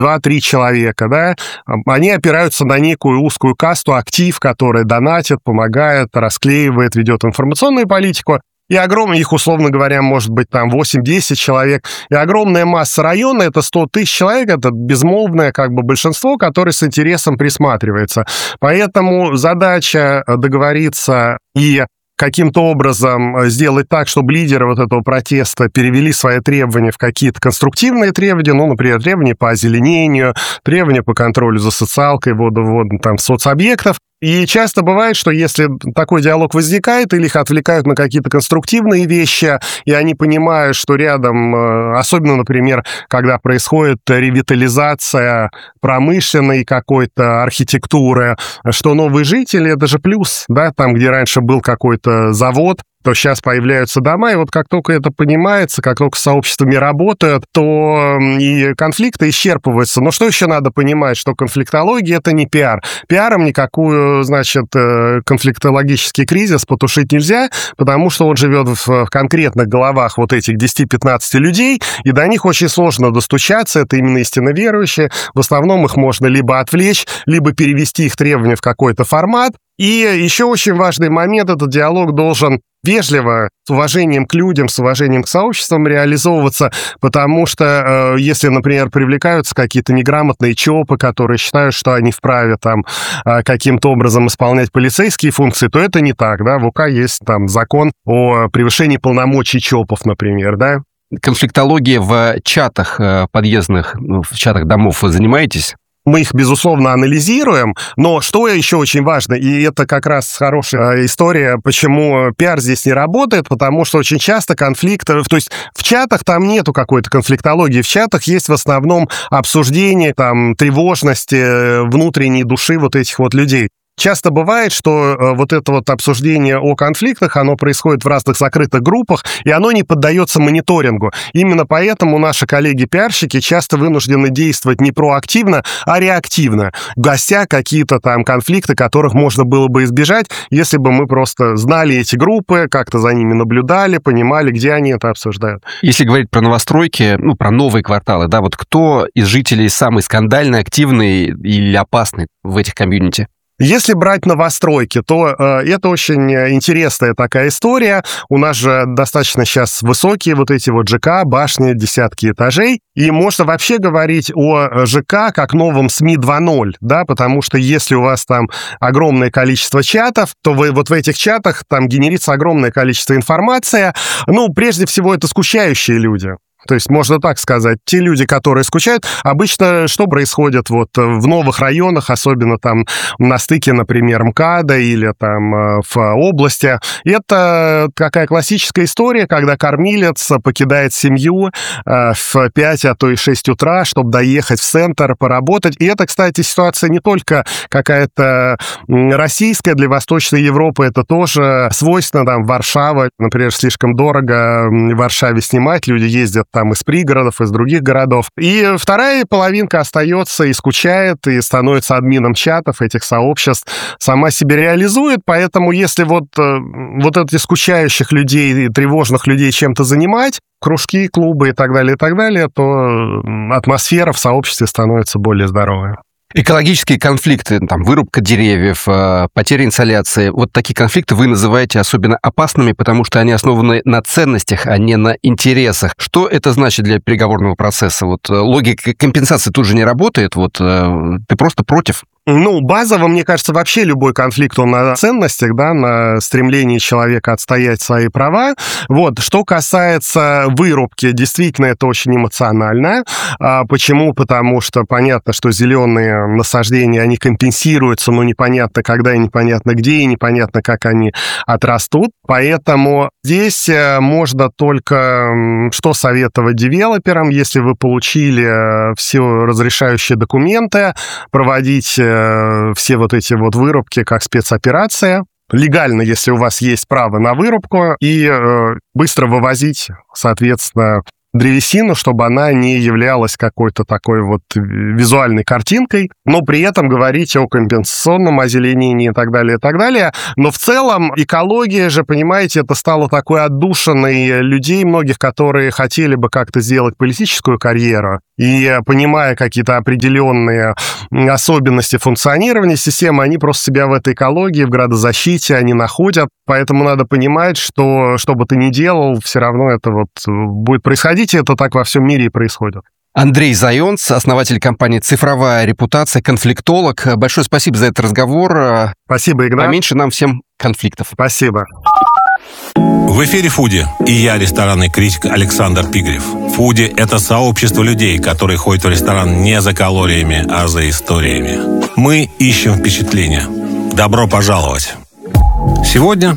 2-3 человека, да, они опираются на некую узкую касту актив, которая донатит, помогает, расклеивает, ведет информационную политику. И огромное, их, условно говоря, может быть там 8-10 человек. И огромная масса района, это 100 тысяч человек, это безмолвное как бы большинство, которое с интересом присматривается. Поэтому задача договориться и каким-то образом сделать так, чтобы лидеры вот этого протеста перевели свои требования в какие-то конструктивные требования, ну, например, требования по озеленению, требования по контролю за социалкой, там, соцобъектов. И часто бывает, что если такой диалог возникает, или их отвлекают на какие-то конструктивные вещи, и они понимают, что рядом, особенно, например, когда происходит ревитализация промышленной какой-то архитектуры, что новые жители — это же плюс, да, там, где раньше был какой-то завод, то сейчас появляются дома, и вот как только это понимается, как только с сообществами работают, то и конфликты исчерпываются. Но что еще надо понимать, что конфликтология — это не пиар. Пиаром никакую, значит, конфликтологический кризис потушить нельзя, потому что он живет в конкретных головах вот этих 10-15 людей, и до них очень сложно достучаться, это именно истинно верующие. В основном их можно либо отвлечь, либо перевести их требования в какой-то формат. И еще очень важный момент, этот диалог должен вежливо, с уважением к людям, с уважением к сообществам реализовываться, потому что если, например, привлекаются какие-то неграмотные ЧОПы, которые считают, что они вправе там каким-то образом исполнять полицейские функции, то это не так, да, в УК есть там закон о превышении полномочий ЧОПов, например, да. Конфликтология в чатах подъездных, в чатах домов вы занимаетесь? Мы их, безусловно, анализируем, но что еще очень важно, и это как раз хорошая история, почему пиар здесь не работает, потому что очень часто конфликты, то есть в чатах там нету какой-то конфликтологии, в чатах есть в основном обсуждение, там, тревожности, внутренней души вот этих вот людей. Часто бывает, что вот это вот обсуждение о конфликтах, оно происходит в разных закрытых группах, и оно не поддается мониторингу. Именно поэтому наши коллеги-пиарщики часто вынуждены действовать не проактивно, а реактивно, гася какие-то там конфликты, которых можно было бы избежать, если бы мы просто знали эти группы, как-то за ними наблюдали, понимали, где они это обсуждают. Если говорить про новостройки, ну, про новые кварталы, да, вот кто из жителей самый скандальный, активный или опасный в этих комьюнити? Если брать новостройки, то это очень интересная такая история. У нас же достаточно сейчас высокие вот эти вот ЖК, башни, десятки этажей. И можно вообще говорить о ЖК как новом СМИ 2.0, да, потому что если у вас там огромное количество чатов, то вы вот в этих чатах там генерится огромное количество информации. Ну, прежде всего, это скучающие люди. То есть, можно так сказать, те люди, которые скучают, обычно что происходит вот в новых районах, особенно там на стыке, например, МКАДа или там в области, это такая классическая история, когда кормилец покидает семью в 5, а то и 6 утра, чтобы доехать в центр, поработать. И это, кстати, ситуация не только какая-то российская, для Восточной Европы это тоже свойственно, там, Варшава, например, слишком дорого в Варшаве снимать, люди ездят там из пригородов, из других городов. И вторая половинка остается и скучает, и становится админом чатов, этих сообществ, сама себя реализует, поэтому если вот этих скучающих людей, тревожных людей чем-то занимать, кружки, клубы и так далее, то атмосфера в сообществе становится более здоровой. Экологические конфликты, там, вырубка деревьев, потеря инсоляции, вот такие конфликты вы называете особенно опасными, потому что они основаны на ценностях, а не на интересах. Что это значит для переговорного процесса? Вот логика компенсации тут же не работает, вот ты просто против? Ну, базово, мне кажется, вообще любой конфликт, он на ценностях, да, на стремлении человека отстоять свои права. Вот, что касается вырубки, действительно, это очень эмоционально. Почему? Потому что понятно, что зеленые насаждения, они компенсируются, но непонятно когда и непонятно где, и непонятно, как они отрастут. Поэтому здесь можно только что советовать девелоперам, если вы получили все разрешающие документы, проводить все вот эти вот вырубки как спецоперация. Легально, если у вас есть право на вырубку, и быстро вывозить, соответственно, древесину, чтобы она не являлась какой-то такой вот визуальной картинкой, но при этом говорить о компенсационном озеленении и так далее, и так далее. Но в целом экология же, понимаете, это стало такой отдушиной людей многих, которые хотели бы как-то сделать политическую карьеру и понимая какие-то определенные особенности функционирования системы, они просто себя в этой экологии, в градозащите они находят. Поэтому надо понимать, что бы ты ни делал, все равно это вот будет происходить, и это так во всем мире и происходит. Андрей Зайонц, основатель компании «Цифровая репутация», конфликтолог. Большое спасибо за этот разговор. Спасибо, Игнат. Поменьше нам всем конфликтов. Спасибо. В эфире «Фуди» и я, ресторанный критик Александр Пигрев. «Фуди» — это сообщество людей, которые ходят в ресторан не за калориями, а за историями. Мы ищем впечатления. Добро пожаловать! Сегодня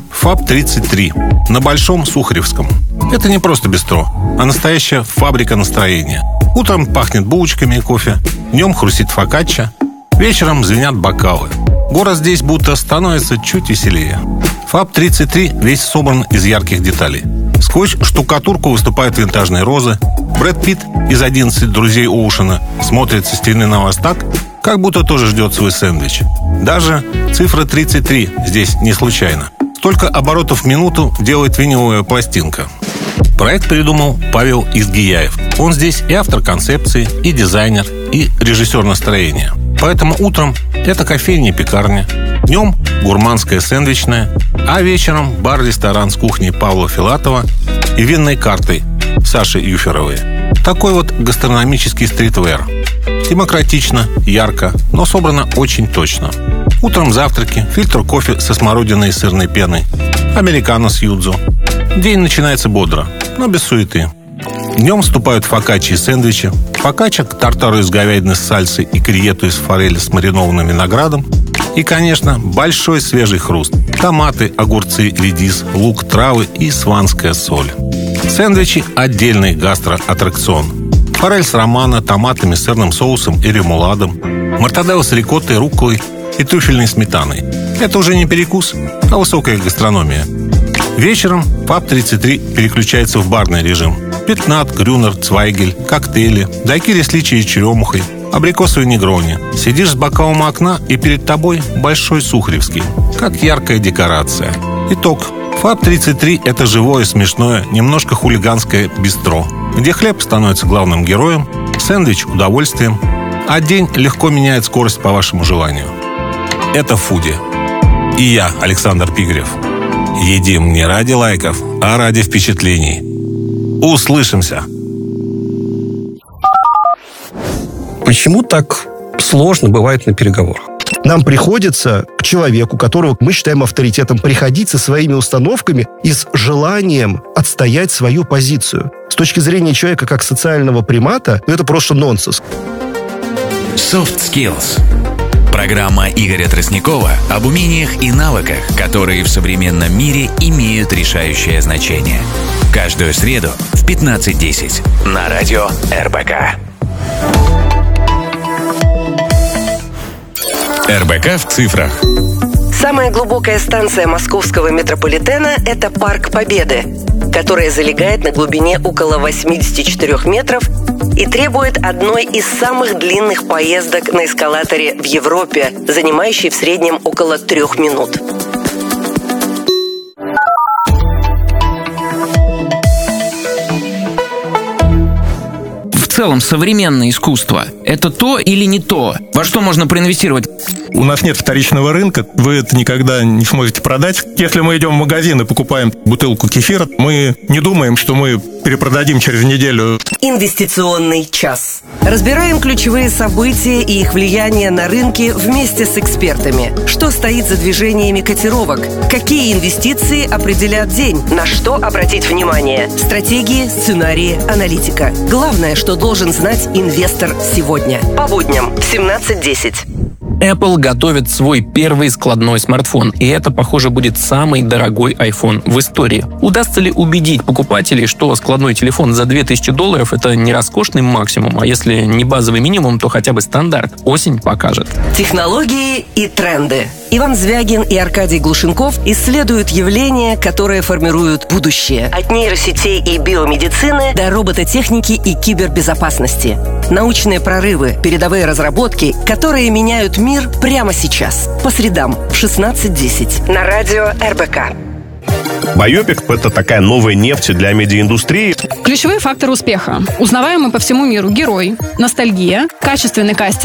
ФАБ-33 на Большом Сухаревском. Это не просто бистро, а настоящая фабрика настроения. Утром пахнет булочками и кофе, днем хрустит фокачча, вечером звенят бокалы. Город здесь будто становится чуть веселее. ФАБ-33 весь собран из ярких деталей. Сквозь штукатурку выступают винтажные розы. Брэд Питт из «11 друзей Оушена» смотрит со стены на вас так, как будто тоже ждет свой сэндвич. Даже цифра 33 здесь не случайно. Столько оборотов в минуту делает виниловая пластинка. Проект придумал Павел Изгияев. Он здесь и автор концепции, и дизайнер, и режиссер настроения. Поэтому утром это кофейня и пекарня, днем гурманская сэндвичная, а вечером бар-ресторан с кухней Павла Филатова и винной картой Саши Юферовой. Такой вот гастрономический стритвэр. Демократично, ярко, но собрано очень точно. Утром завтраки, фильтр кофе со смородиной и сырной пеной, американо с юдзу. День начинается бодро, но без суеты. Днем вступают фокаччи и сэндвичи. Фокачча к тартару из говядины с сальсой и кревету из форели с маринованным виноградом. И, конечно, большой свежий хруст. Томаты, огурцы, редис, лук, травы и сванская соль. Сэндвичи – отдельный гастроаттракцион. Форель с романо, томатами, сырным соусом и ремуладом. Мортаделла с рикоттой, рукколой и трюфельной сметаной. Это уже не перекус, а высокая гастрономия. Вечером ФАБ-33 переключается в барный режим. Пятнат, грюнер, цвайгель, коктейли, дайкири с личией и черемухой, абрикосовый негрони. Сидишь с бокалом у окна, и перед тобой Большой Сухаревский, как яркая декорация. Итог. ФАБ-33 – это живое, смешное, немножко хулиганское бистро, где хлеб становится главным героем, сэндвич – удовольствием, а день легко меняет скорость по вашему желанию. Это «Фуди». И я, Александр Пигрев. Едим не ради лайков, а ради впечатлений. Услышимся! Почему так сложно бывает на переговорах? Нам приходится к человеку, которого мы считаем авторитетом, приходить со своими установками и с желанием отстоять свою позицию. С точки зрения человека как социального примата, это просто нонсенс. Soft Skills. Программа Игоря Тростникова об умениях и навыках, которые в современном мире имеют решающее значение. Каждую среду в 15:10 на радио РБК. РБК в цифрах. Самая глубокая станция московского метрополитена – это Парк Победы, которая залегает на глубине около 84 метров и требует одной из самых длинных поездок на эскалаторе в Европе, занимающей в среднем около 3 минут. В целом, современное искусство – это то или не то? Во что можно проинвестировать? У нас нет вторичного рынка, вы это никогда не сможете продать. Если мы идем в магазин и покупаем бутылку кефира, мы не думаем, что мы перепродадим через неделю. Инвестиционный час. Разбираем ключевые события и их влияние на рынки вместе с экспертами. Что стоит за движениями котировок? Какие инвестиции определят день? На что обратить внимание? Стратегии, сценарии, аналитика. Главное, что должен знать инвестор сегодня. По будням в 17:10. Apple готовит свой первый складной смартфон, и это, похоже, будет самый дорогой iPhone в истории. Удастся ли убедить покупателей, что складной телефон за $2000 – это не роскошный максимум, а если не базовый минимум, то хотя бы стандарт? Осень покажет. Технологии и тренды. Иван Звягин и Аркадий Глушенков исследуют явления, которые формируют будущее. От нейросетей и биомедицины до робототехники и кибербезопасности. Научные прорывы, передовые разработки, которые меняют мир прямо сейчас. По средам в 16:10 на радио РБК. Байопик — это такая новая нефть для медиаиндустрии. Ключевые факторы успеха. Узнаваемый по всему миру герой, ностальгия, качественный кастинг,